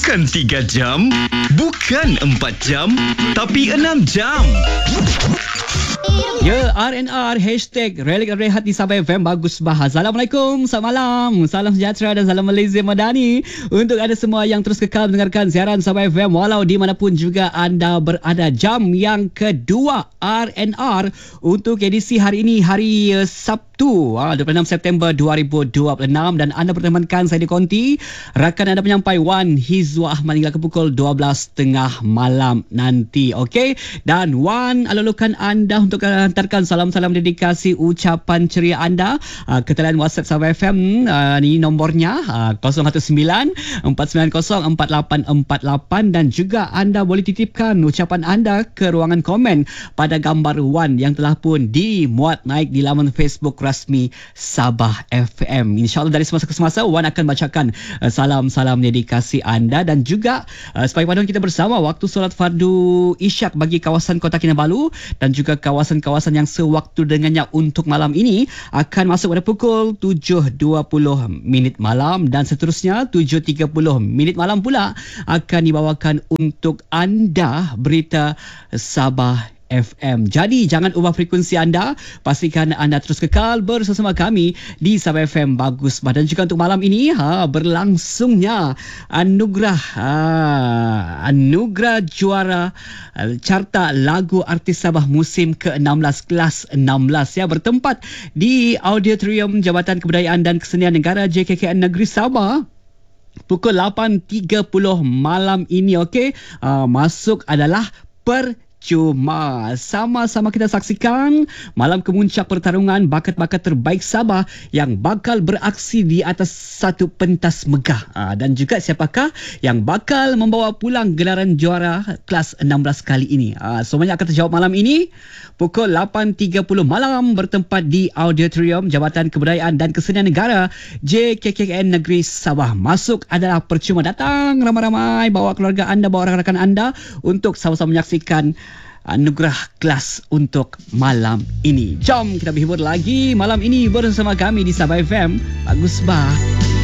Bukan 3 jam, bukan 4 jam, tapi 6 jam. Ya, RNR #Rehat di Sabah FM. Bagus bah. Assalamualaikum, selamat malam, salam sejahtera dan salam Malaysia Madani untuk anda semua yang terus kekal mendengarkan siaran Sabah FM walau di manapun juga anda berada. Jam yang kedua RNR untuk edisi hari ini, hari Sabtu 26 September 2026, dan anda bertemankan saya di Konti, rakan anda penyampai Wan Hizwa Ahmad hingga ke pukul 12.30 malam nanti. Okey, dan Wan alulukan anda untuk hantarkan salam-salam dedikasi ucapan ceria anda ke talian WhatsApp Sabah FM. Ini nombornya 019-490-4848, dan juga anda boleh titipkan ucapan anda ke ruangan komen pada gambar Wan yang telah pun dimuat naik di laman Facebook rasmi Sabah FM. InsyaAllah dari semasa ke semasa Wan akan bacakan salam-salam dedikasi anda, dan juga sebagai panduan kita bersama waktu solat fardu Isyak bagi kawasan Kota Kinabalu dan juga kawasan-kawasan yang sewaktu dengannya untuk malam ini akan masuk pada pukul 7.20 malam, dan seterusnya 7.30 malam pula akan dibawakan untuk anda berita Sabah FM. Jadi jangan ubah frekuensi anda, pastikan anda terus kekal bersama kami di Sabah FM. Bagus. Dan juga untuk malam ini berlangsungnya anugerah juara carta lagu artis Sabah musim ke-16 kelas 16 ya, bertempat di Auditorium Jabatan Kebudayaan dan Kesenian Negara JKKN Negeri Sabah pukul 8.30 malam ini. Okey, masuk adalah cuma sama-sama kita saksikan malam kemuncak pertarungan bakat-bakat terbaik Sabah yang bakal beraksi di atas satu pentas megah. Dan juga siapakah yang bakal membawa pulang gelaran juara kelas 16 kali ini. Semuanya akan terjawab malam ini pukul 8.30 malam bertempat di Auditorium Jabatan Kebudayaan dan Kesenian Negara JKKN Negeri Sabah. Masuk adalah percuma. Datang ramai-ramai, bawa keluarga anda, bawa rakan-rakan anda untuk sama-sama menyaksikan anugerah kelas untuk malam ini. Jom kita berhibur lagi malam ini bersama kami di Sabah FM. Bagus bah.